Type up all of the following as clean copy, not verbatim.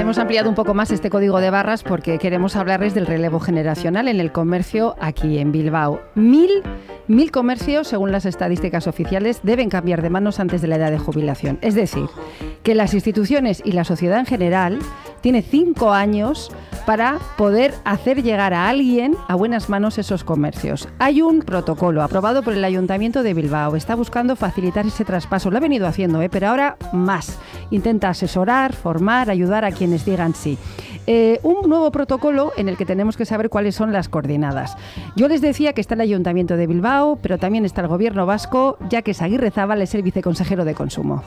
hemos ampliado un poco más este código de barras porque queremos hablarles del relevo generacional en el comercio aquí en Bilbao. 1.000 comercios, según las estadísticas oficiales, deben cambiar de manos antes de la edad de jubilación. Es decir, que las instituciones y la sociedad en general tiene 5 años para poder hacer llegar a alguien a buenas manos esos comercios. Hay un protocolo aprobado por el Ayuntamiento de Bilbao. Está buscando facilitar ese traspaso. Lo ha venido haciendo, pero ahora más. Intenta asesorar, formar, ayudar a quienes digan sí. Un nuevo protocolo en el que tenemos que saber cuáles son las coordenadas. Yo les decía que está el Ayuntamiento de Bilbao, pero también está el Gobierno vasco, ya que Aguirrezábal es el viceconsejero de Consumo.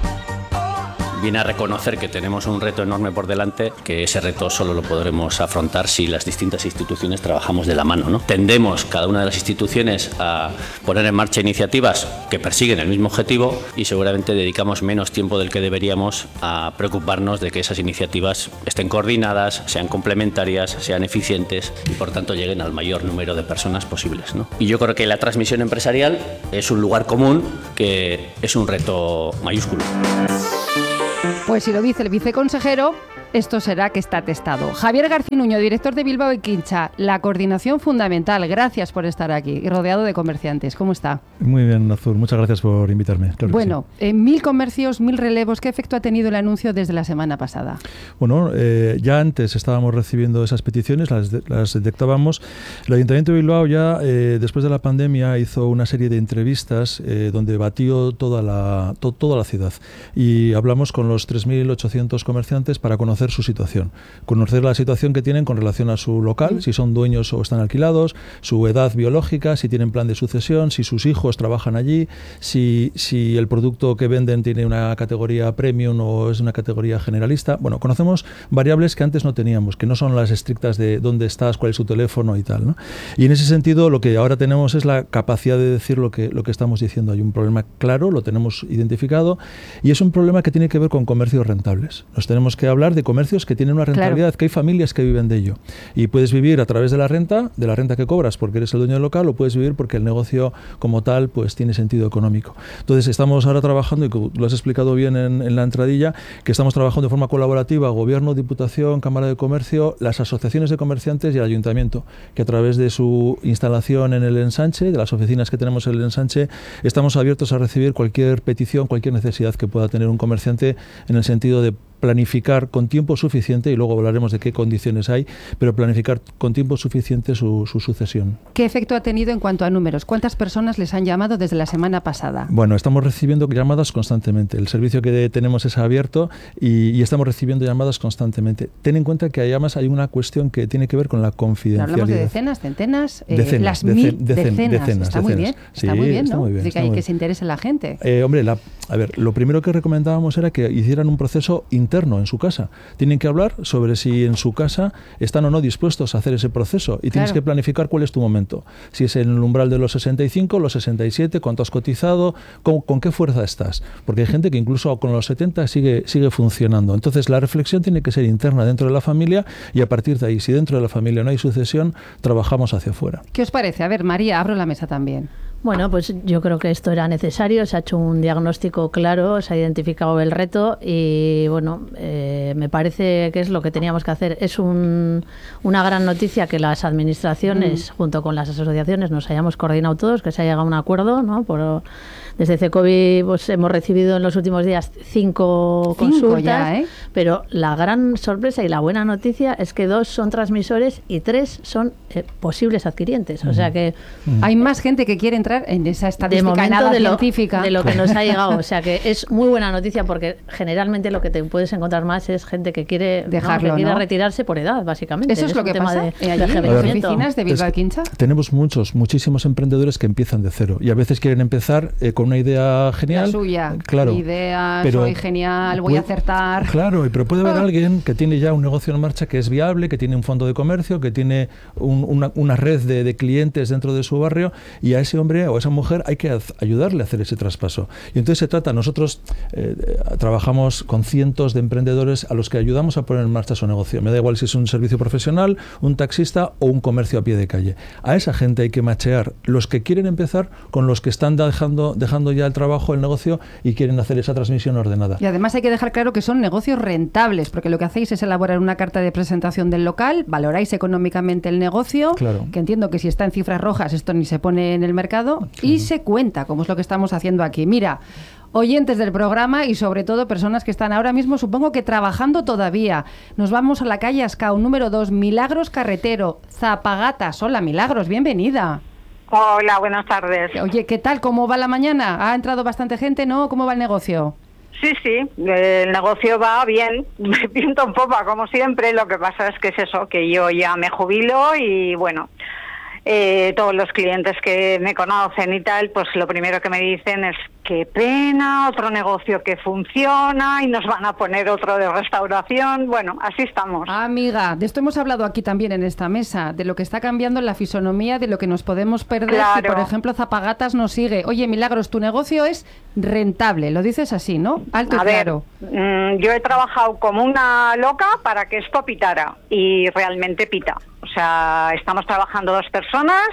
Viene a reconocer que tenemos un reto enorme por delante, que ese reto solo lo podremos afrontar si las distintas instituciones trabajamos de la mano, ¿no? Tendemos cada una de las instituciones a poner en marcha iniciativas que persiguen el mismo objetivo y seguramente dedicamos menos tiempo del que deberíamos a preocuparnos de que esas iniciativas estén coordinadas, sean complementarias, sean eficientes y por tanto lleguen al mayor número de personas posibles, ¿no? Y yo creo que la transmisión empresarial es un lugar común que es un reto mayúsculo. Pues si lo dice el viceconsejero, esto será que está testado. Javier Garcinuño, director de Bilbao y Quincha, la coordinación fundamental. Gracias por estar aquí y rodeado de comerciantes. ¿Cómo está? Muy bien, Azur. Muchas gracias por invitarme. Claro, bueno, sí. 1.000 comercios, 1.000 relevos. ¿Qué efecto ha tenido el anuncio desde la semana pasada? Bueno, ya antes estábamos recibiendo esas peticiones, las detectábamos. El Ayuntamiento de Bilbao ya, después de la pandemia, hizo una serie de entrevistas donde batió toda la ciudad. Y hablamos con los 3.800 comerciantes para conocer su situación, conocer la situación que tienen con relación a su local, si son dueños o están alquilados, su edad biológica, si tienen plan de sucesión, si sus hijos trabajan allí, si el producto que venden tiene una categoría premium o es una categoría generalista. Bueno, conocemos variables que antes no teníamos, que no son las estrictas de dónde estás, cuál es su teléfono y tal, ¿no? Y en ese sentido lo que ahora tenemos es la capacidad de decir lo que estamos diciendo. Hay un problema claro, lo tenemos identificado y es un problema que tiene que ver con comercios rentables. Nos tenemos que hablar de comercios que tienen una rentabilidad, claro, que hay familias que viven de ello. Y puedes vivir a través de la renta que cobras porque eres el dueño del local, o puedes vivir porque el negocio como tal pues tiene sentido económico. Entonces estamos ahora trabajando, y lo has explicado bien en la entradilla, que estamos trabajando de forma colaborativa, Gobierno, Diputación, Cámara de Comercio, las asociaciones de comerciantes y el Ayuntamiento, que a través de su instalación en el ensanche, de las oficinas que tenemos en el ensanche, estamos abiertos a recibir cualquier petición, cualquier necesidad que pueda tener un comerciante en el sentido de planificar con tiempo suficiente, y luego hablaremos de qué condiciones hay, pero planificar con tiempo suficiente su sucesión. ¿Qué efecto ha tenido en cuanto a números? ¿Cuántas personas les han llamado desde la semana pasada? Bueno, estamos recibiendo llamadas constantemente. El servicio que tenemos es abierto y estamos recibiendo llamadas constantemente. Ten en cuenta que además hay una cuestión que tiene que ver con la confidencialidad. Hablamos de decenas, centenas, las decenas. Está muy bien, sí, está muy bien, ¿no? Muy bien, es que se interese la gente. Hombre, lo primero que recomendábamos era que hicieran un proceso interno en su casa. Tienen que hablar sobre si en su casa están o no dispuestos a hacer ese proceso, y tienes que planificar cuál es tu momento. Si es en el umbral de los 65, los 67, cuánto has cotizado, con qué fuerza estás. Porque hay gente que incluso con los 70 sigue funcionando. Entonces la reflexión tiene que ser interna dentro de la familia, y a partir de ahí, si dentro de la familia no hay sucesión, trabajamos hacia afuera. ¿Qué os parece? A ver, María, abro la mesa también. Bueno, pues yo creo que esto era necesario, se ha hecho un diagnóstico claro, se ha identificado el reto y bueno, me parece que es lo que teníamos que hacer. Es una gran noticia que las administraciones, junto con las asociaciones, nos hayamos coordinado todos, que se haya llegado a un acuerdo, ¿no? Desde CECOBI pues, hemos recibido en los últimos días 5 consultas, ya, pero la gran sorpresa y la buena noticia es que 2 son transmisores y 3 son posibles adquirientes. O sea que hay más gente que quiere entrar en esa estadística científica de lo que nos ha llegado. O sea que es muy buena noticia, porque generalmente lo que te puedes encontrar más es gente que quiere dejarlo, que quiere retirarse por edad, básicamente. Eso es lo que pasa en las oficinas de Bilbao y Quincha. Tenemos muchísimos emprendedores que empiezan de cero y a veces quieren empezar con una idea genial. La suya. Claro. Idea, soy genial, voy a acertar. Claro, pero puede haber alguien que tiene ya un negocio en marcha que es viable, que tiene un fondo de comercio, que tiene una red de clientes dentro de su barrio, y a ese hombre o a esa mujer hay que ayudarle a hacer ese traspaso. Y entonces se trata, nosotros trabajamos con cientos de emprendedores a los que ayudamos a poner en marcha su negocio. Me da igual si es un servicio profesional, un taxista o un comercio a pie de calle. A esa gente hay que machear los que quieren empezar con los que están dejando ya el trabajo, el negocio, y quieren hacer esa transmisión ordenada. Y además hay que dejar claro que son negocios rentables, porque lo que hacéis es elaborar una carta de presentación del local, valoráis económicamente el negocio, Claro. que entiendo que si está en cifras rojas esto ni se pone en el mercado, y se cuenta, como es lo que estamos haciendo aquí. Mira, oyentes del programa y sobre todo personas que están ahora mismo, supongo que trabajando todavía. Nos vamos a la calle Ascao, número 2, Milagros Carretero, Zapagatas. Hola, Milagros, bienvenida. Hola, buenas tardes. Oye, ¿qué tal? ¿Cómo va la mañana? ¿Ha entrado bastante gente, no? ¿Cómo va el negocio? Sí, el negocio va bien, viento en popa, como siempre. Lo que pasa es que es eso, que yo ya me jubilo y bueno, todos los clientes que me conocen y tal, pues lo primero que me dicen es qué pena, otro negocio que funciona y nos van a poner otro de restauración. Bueno, así estamos. Amiga, de esto hemos hablado aquí también en esta mesa, de lo que está cambiando en la fisonomía, de lo que nos podemos perder si, por ejemplo, Zapagatas nos sigue. Oye, Milagros, tu negocio es rentable, lo dices así, ¿no? Alto y claro. Yo he trabajado como una loca para que esto pitara y realmente pita. O sea, estamos trabajando 2 personas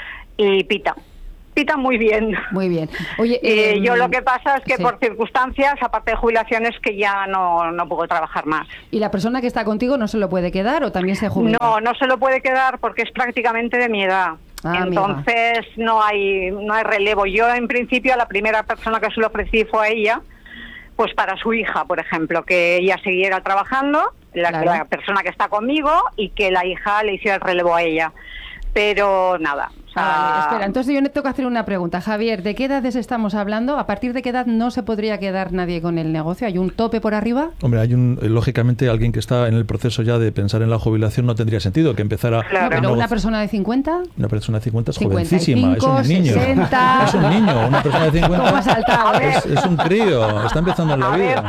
y pita muy bien. Muy bien. Oye, yo lo que pasa es que sí, por circunstancias, aparte de jubilaciones, que ya no puedo trabajar más. ¿Y la persona que está contigo no se lo puede quedar o también se jubila? No se lo puede quedar porque es prácticamente de mi edad. Entonces no hay relevo. Yo en principio a la primera persona que se lo ofrecí fue a ella, pues para su hija, por ejemplo, que ella siguiera trabajando, la persona que está conmigo, y que la hija le hiciera el relevo a ella. Pero nada. O sea, vale, espera, entonces yo tengo que hacer una pregunta. Javier, ¿de qué edades estamos hablando? ¿A partir de qué edad no se podría quedar nadie con el negocio? ¿Hay un tope por arriba? Hombre, lógicamente alguien que está en el proceso ya de pensar en la jubilación no tendría sentido que empezara... Claro. No, pero una persona de 50... Una persona de 50 es 55, jovencísima, es un niño. 60... Es un niño, una persona de 50 ¿Cómo ha saltado? es un crío, está empezando en la vida.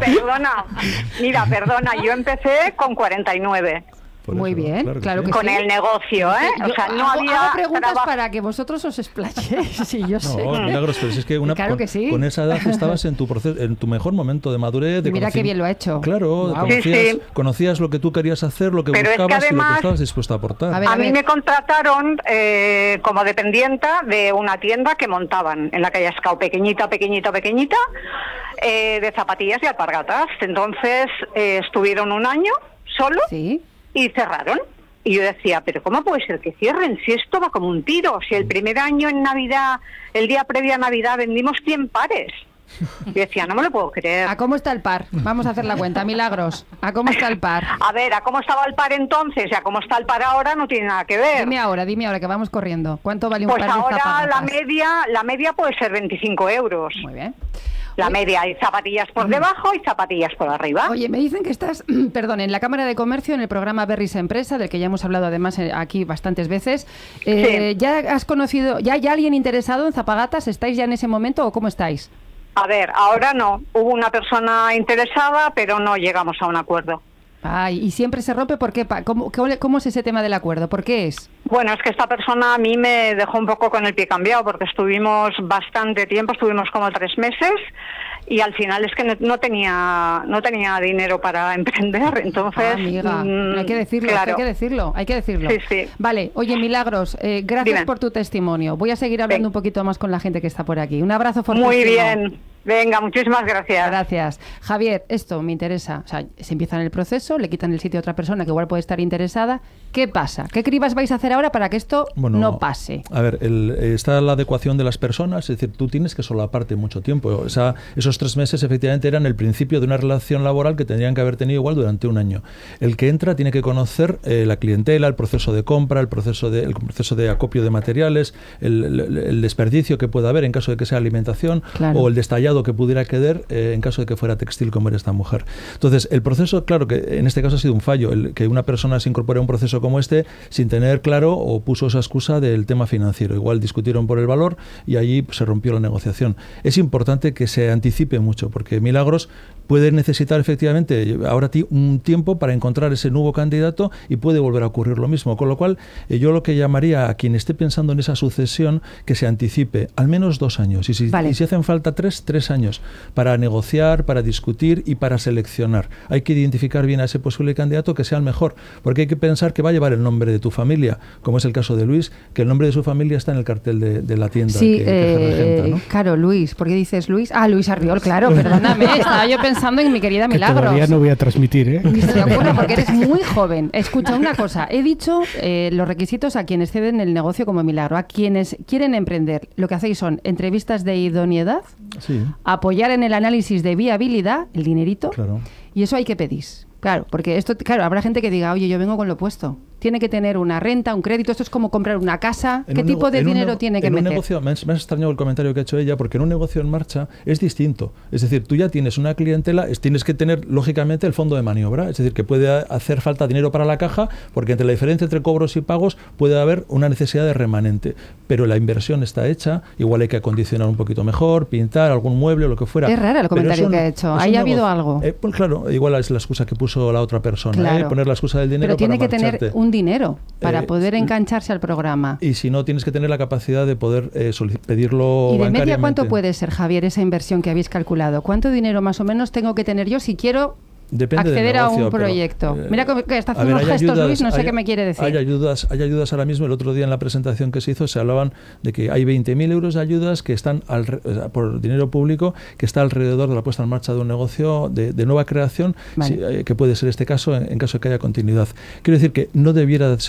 Perdona, yo empecé con 49. Por muy eso, bien, claro que con sí. el negocio, ¿eh? Yo o sea, no había hago preguntas trabajo. para que vosotros os explayéis. Sí, yo sé. No, Milagros, pero si es que Claro que sí. con esa edad estabas en tu proceso, en tu mejor momento de madurez. Mira qué bien lo ha hecho. Claro, Wow. conocías lo que tú querías hacer, lo que Pero es que buscabas y lo que además, estabas dispuesto a aportar. A mí me contrataron como dependienta de una tienda que montaban en la calle Ascao, pequeñita, de zapatillas y alpargatas. Entonces estuvieron un año solo y cerraron. Y yo decía, pero ¿cómo puede ser que cierren si esto va como un tiro? Si el primer año en Navidad, el día previo a Navidad, vendimos 100 pares. Y decía, no me lo puedo creer. ¿A cómo está el par? Vamos a hacer la cuenta, Milagros. ¿A cómo está el par? A ver, ¿a cómo estaba el par entonces y a cómo está el par ahora no tiene nada que ver? Dime ahora, que vamos corriendo. ¿Cuánto vale un pues par de ahora zapatillas? la media puede ser 25 euros. Muy bien. La media, hay zapatillas por debajo y zapatillas por arriba. Oye, me dicen que estás, perdón, en la Cámara de Comercio, en el programa Berris Empresa, del que ya hemos hablado además aquí bastantes veces. Sí. ¿Ya has conocido, ya hay alguien interesado en Zapagatas? ¿Estáis ya en ese momento o cómo estáis? A ver, ahora no. Hubo una persona interesada, pero no llegamos a un acuerdo. Ay, ¿y siempre se rompe? ¿Por qué? ¿Cómo es ese tema del acuerdo? ¿Por qué es? Bueno, es que esta persona a mí me dejó un poco con el pie cambiado porque estuvimos bastante tiempo, estuvimos como 3 meses y al final es que no tenía dinero para emprender, entonces... amiga, hay que decirlo, claro. hay que decirlo. Sí. Vale, oye, Milagros, gracias Dime. por tu testimonio. Voy a seguir hablando un poquito más con la gente que está por aquí. Un abrazo fortísimo. Muy bien. Venga, muchísimas gracias. Gracias. Javier, esto me interesa. O sea, se empieza en el proceso, le quitan el sitio a otra persona que igual puede estar interesada. ¿Qué pasa? ¿Qué cribas vais a hacer ahora para que esto no pase? A ver, está la adecuación de las personas, es decir, tú tienes que solaparte mucho tiempo. Esos 3 meses efectivamente eran el principio de una relación laboral que tendrían que haber tenido igual durante un año. El que entra tiene que conocer la clientela, el proceso de compra, el proceso de acopio de materiales, el desperdicio que pueda haber en caso de que sea alimentación, claro, o el destallado que pudiera quedar en caso de que fuera textil, como era esta mujer. Entonces, el proceso, claro que en este caso ha sido un fallo, el que una persona se incorpore a un proceso como este sin tener claro o puso esa excusa del tema financiero. Igual discutieron por el valor y allí se rompió la negociación. Es importante que se anticipe mucho, porque Milagros puede necesitar efectivamente ahora un tiempo para encontrar ese nuevo candidato y puede volver a ocurrir lo mismo. Con lo cual, yo lo que llamaría a quien esté pensando en esa sucesión que se anticipe al menos 2 años. Y si hacen falta 3 años para negociar, para discutir y para seleccionar. Hay que identificar bien a ese posible candidato que sea el mejor, porque hay que pensar que va a llevar el nombre de tu familia, como es el caso de Luis, que el nombre de su familia está en el cartel de la tienda. Sí, que regenta, ¿no? Claro, Luis. ¿Por qué dices Luis? Ah, Luis Arriol, claro, perdóname. Estaba yo pensando pensando en mi querida que Milagros. todavía no voy a transmitir, ¿eh? Ni se te ocurra porque eres muy joven. Escucha una cosa, he dicho los requisitos a quienes ceden el negocio como Milagro, a quienes quieren emprender. Lo que hacéis son entrevistas de idoneidad, Sí, apoyar en el análisis de viabilidad, el dinerito, claro. y eso hay que pedir. Claro, porque esto, claro, habrá gente que diga, oye, yo vengo con lo opuesto. Tiene que tener una renta, un crédito, esto es como comprar una casa. ¿Qué tipo de dinero tiene que meter? En un negocio, me ha extrañado el comentario que ha hecho ella, porque en un negocio en marcha es distinto. Es decir, tú ya tienes una clientela, tienes que tener, lógicamente, el fondo de maniobra. Es decir, que puede hacer falta dinero para la caja, porque entre la diferencia entre cobros y pagos puede haber una necesidad de remanente. Pero la inversión está hecha, igual hay que acondicionar un poquito mejor, pintar algún mueble o lo que fuera. Es raro el comentario que ha hecho. ¿Ahí ha habido algo? Pues claro, igual es la excusa que puso la otra persona, Claro. poner la excusa del dinero. Pero tiene para que marcharte. tener un dinero para poder engancharse al programa. Y si no, tienes que tener la capacidad de poder pedirlo ¿Y de bancariamente. media cuánto puede ser, Javier, esa inversión que habéis calculado? ¿Cuánto dinero más o menos tengo que tener yo si quiero Depende acceder del negocio, a un proyecto? pero, Mira que está a haciendo ver, unos hay gestos, ayudas, Luis, no sé qué me quiere decir. Hay ayudas ahora mismo. El otro día en la presentación que se hizo se hablaban de que hay 20.000 euros de ayudas que están por dinero público, que está alrededor de la puesta en marcha de un negocio de nueva creación, Vale. que puede ser este caso en caso de que haya continuidad. Quiero decir que no debiera